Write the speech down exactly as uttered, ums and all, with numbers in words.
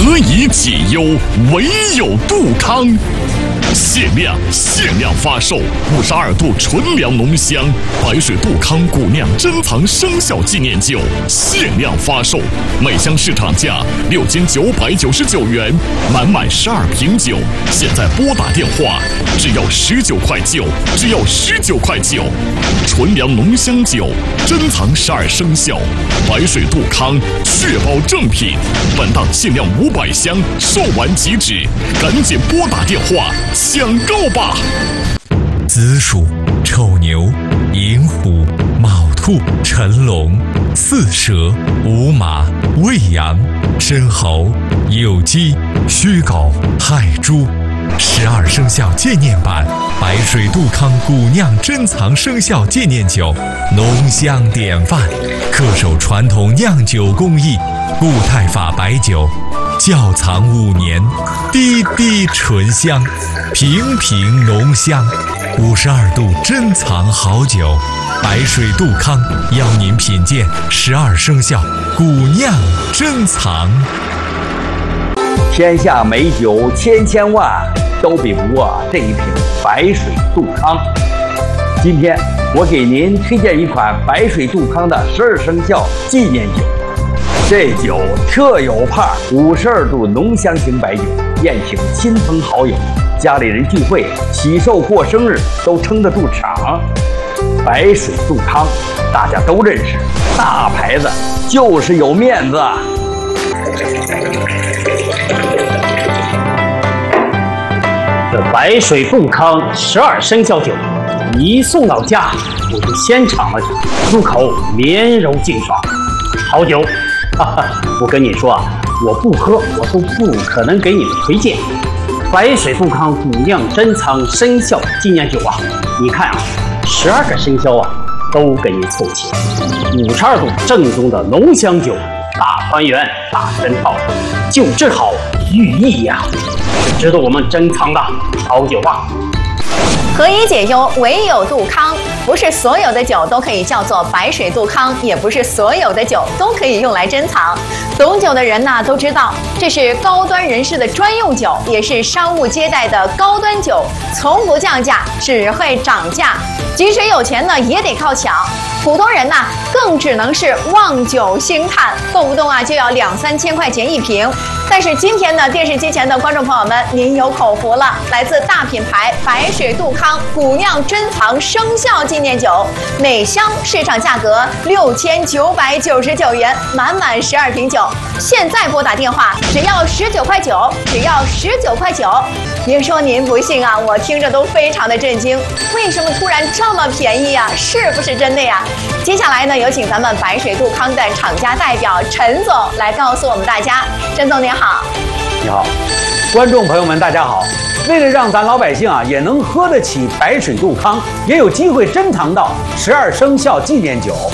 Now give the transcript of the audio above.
何以解忧，唯有杜康。限量限量发售五十二度纯粮浓香白水杜康古酿珍藏生肖纪念酒，限量发售，每箱市场价六千九百九十九元，满满十二瓶酒，现在拨打电话，只要十九块九，只要十九块九。纯粮浓香酒，珍藏十二生肖，白水杜康，确保正品。本档限量五百箱，售完即止，赶紧拨打电话抢购吧！ 子鼠、丑牛、寅虎、卯兔、辰龙、巳蛇、午马、未羊、申猴、酉鸡、戌狗、亥猪。十二生肖纪念版白水杜康古酿珍藏生肖纪念酒，浓香典范，恪守传统酿酒工艺，固态法白酒，窖藏五年，滴滴醇香，瓶瓶浓香。五十二度珍藏好酒，白水杜康邀您品鉴十二生肖古酿珍藏。 天下美酒千千万，都比不过这一瓶白水杜康。今天我给您推荐一款白水杜康的十二生肖纪念酒。这酒特有派，五十二度浓香型白酒，宴请亲朋好友，家里人聚会、喜寿过生日都撑得住场。白水杜康大家都认识，大牌子就是有面子。 这白水杜康十二生肖酒一送到家，我就先尝了，入口绵柔净爽，好酒。哈哈，我跟你说啊，我不喝我都不可能给你们推荐。白水杜康古酿珍藏生肖纪念酒啊，你看啊，十二个生肖啊都给你凑齐，五十二度正宗的浓香酒，大团圆大珍宝，酒质好寓意呀、啊，是值得我们珍藏的好酒啊。 何以解忧，唯有杜康。不是所有的酒都可以叫做白水杜康，也不是所有的酒都可以用来珍藏。懂酒的人呢都知道，这是高端人士的专用酒，也是商务接待的高端酒，从不降价，只会涨价。即使有钱呢，也得靠抢。普通人呢，更只能是望酒兴叹，动不动啊就要两三千块钱一瓶。但是今天呢，电视机前的观众朋友们，您有口福了，来自大品牌白水杜康古酿珍藏生肖纪念酒，每箱市场价格六千九百九十九元，满满十二瓶酒。现在拨打电话，只要十九块九，只要十九块九。别说您不信啊，我听着都非常的震惊，为什么突然这么便宜啊？是不是真的呀？接下来呢，有请咱们白水杜康的厂家代表陈总来告诉我们大家。陈总您好。 你好，观众朋友们大家好。为了让咱老百姓啊也能喝得起白水杜康，也有机会珍藏到十二生肖纪念酒，